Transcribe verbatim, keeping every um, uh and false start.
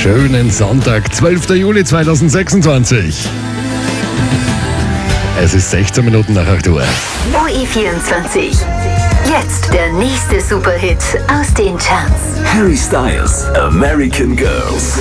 schönen Sonntag, zwölfter Juli zweitausendsechsundzwanzig. Es ist sechzehn Minuten nach acht Uhr. O E vierundzwanzig. Jetzt der nächste Superhit aus den Charts. Harry Styles, American Girls.